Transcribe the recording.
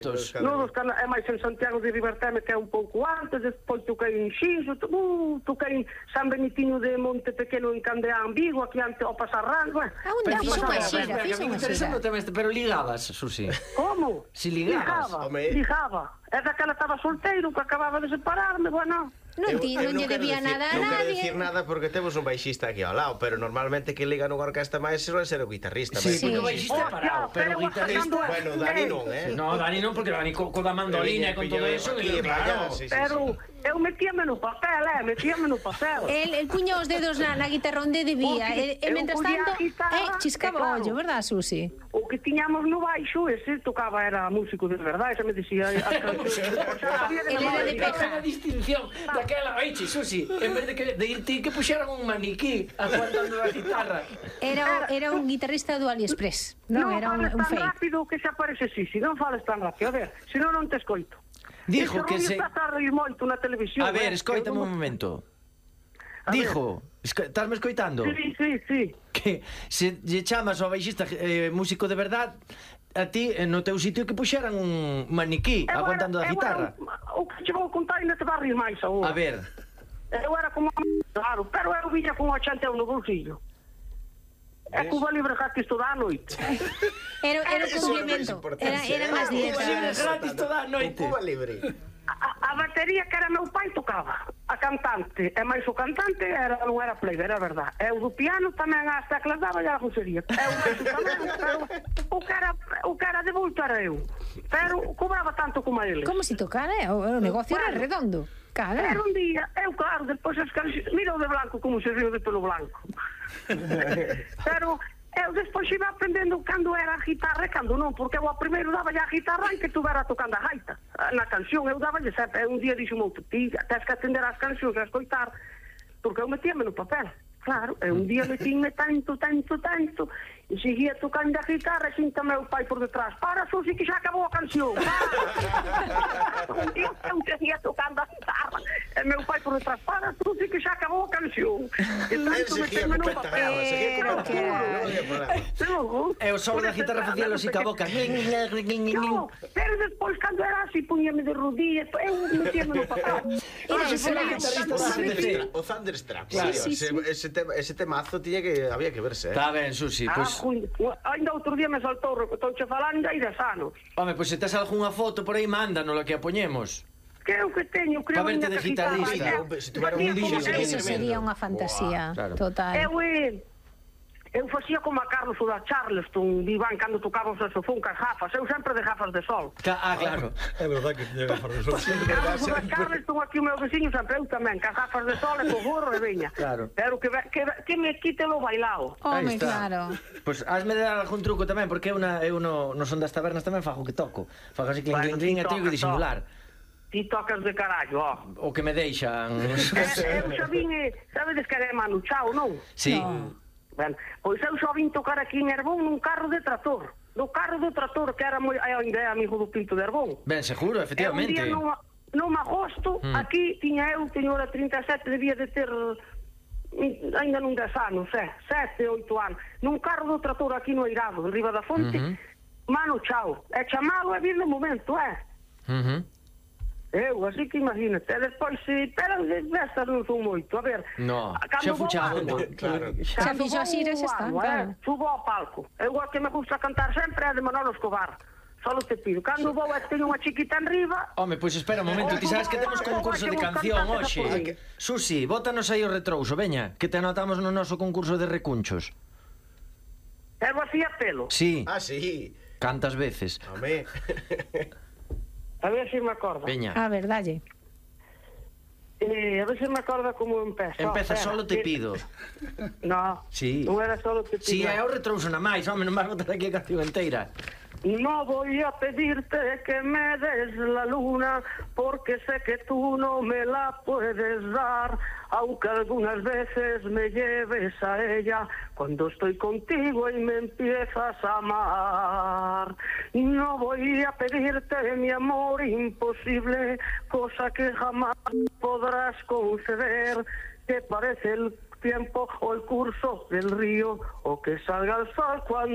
É máis en Santiago de Riberteme, que é un pouco antes, despois toquei en Xinxo, toquei en San Benitiño de Monte Pequeno en Candeán, Vigo, aquí ante ao Pasarrango. Onde fixo unha xira, pero ligabas, Susi. Como? Si ligabas. Ligaba. É daquela estaba solteiro, que acababa de separarme, bueno. Non lle debía nada a nadie. Non quero dicir nada porque temos un baixista aquí ao lado, pero normalmente que liga nunha orquesta máis suele ser o guitarrista. Sí, porque o baixista é parado, pero o guitarrista... Bueno, Dani non, No, Dani non, porque Dani co da mandolina e con todo eso... Pero eu metíame no papel, El puña os dedos na guitarra onde debía, e mentras tanto chiscaba o ollo, verdad, Susi? O que tiñamos no baixo, ese tocaba, era músico de verdade, ese me dicía... Ele era de peja. A distinción daquela... Oiche, Susi, en vez de ir ti, que puxeran un maniquí aguantando a guitarra. Era un guitarrista do AliExpress. Non, era un fake. Non fales tan fake. rápido que se aparece Sisi, non fales tan rápido. A ver, senón non te escoito. Dijo que se... Está a reír moito na televisión. A ver, escoítame un momento. Dijo, estásme escoitando? Sí. Que se lle chamas ao baixista músico de verdad, a ti no teu sitio que puxeran un maniquí aguantando a guitarra. O que che vou contar ainda te vai rir máis agora. A ver. Eu era como... Claro, pero eu viña con 80 € no bolsillo. É Cuba Libre gratis toda a noite. Era o complemento. Era máis directo. Cuba Libre gratis toda a noite. Cuba Libre. A batería que era meu pai tocaba. A cantante, e máis o cantante non era plega, era verdad. E o do piano tamén as teclas daba e a josería. E o máis tamén, pero o que era de bulto era eu. Pero cobraba tanto como ele. Como se tocara, o negocio era redondo. Era un día, eu claro, depois as cancións, mira o de Blanco como se riu de pelo blanco. Pero eu despois iba aprendendo cando era a guitarra e cando non, porque eu a primeiro daba a guitarra e que estuvera tocando a gaita na canción, eu daba sempre, un día dixo moito, ti tens que atender as cancións e escoitar, porque eu metíame no papel. Claro, e un día metíme tanto, e seguía tocando a guitarra e sinta meu pai por detrás. Para, Susi, que xa acabou a canción. Un día eu seguía tocando a guitarra e meu pai por detrás. Para, Susi, que xa acabou a canción. E tanto metíme no papel. E o solo da guitarra facía lo sica a boca. No, pero despois, cando era así, puñame de rodillas, eu metíame no papel. O Thunderstruck. Ese temazo había que verse. Está ben, Susi, pois... Ainda outro día me saltou, estou falando hai 10 anos. Home, pois se tes algunha foto por aí, mándanos que a poñemos. Creo que teño, para verte de guitarrista. Eso sería unha fantasía total. Eu facía como a Carlos o da Charleston, Iván, cando tocaba o saxofón cas gafas. Eu sempre de gafas de sol. Claro. É verdad que tiña gafas de sol. Carlos o da Charleston, aquí o meu veciño, sempre eu tamén, cas gafas de sol e co gorro e veña. Claro. Pero que me quite lo bailao. Home, claro. Pois hasme de dar algún truco tamén, porque eu no son das tabernas tamén fago que toco. Fago así clink, e teño que disimular. Ti tocas de carallo, ó. O que me deixan. Eu xa vin, sabedes que era Manu Chao, non? Sí. Ben, pois eu xa vin tocar aquí en Herbón nun carro de trator. No carro do trator, que era ainda é amigo do Pinto de Herbón. Ben, seguro, efectivamente. E un día non agosto, aquí teño hora 37, debía de ter ainda non 10 anos, 7, 8 anos. Nun carro do trator aquí no Eirado, en Riba da Fonte, Mano Chao. É chamado e vir no momento, Eu, así que imagínate, despois pero destas non son moito, a ver. No, xa fuchado, claro. Xa fixo así, xa está, claro. Subo ao palco. Eu que me gusta cantar sempre é de Manolo Escobar. Solo te pido, cando vou teño unha chiquita en riba. Home, pois espera un momento, ti sabes que temos concurso de canción hoxe. Susi, bótanos aí o retrouso, veña, que te anotamos no noso concurso de recunchos. Eu hacía pelo. Sí. Ah, sí. Cantas veces. Home. A ver se me acorda. Veña. A ver, dalle. A ver se me acorda como empeza. Empeza, solo te pido. No, sí. Non era solo te pido. Si, é o retrouso na máis, home, non vas botar aquí a canción inteira. No voy a pedirte que me des la luna, porque sé que tú no me la puedes dar, aunque algunas veces me lleves a ella cuando estoy contigo y me empiezas a amar. No voy a pedirte mi amor imposible, cosa que jamás podrás conceder, que parece el tiempo o el curso del río, o que salga el sol cuando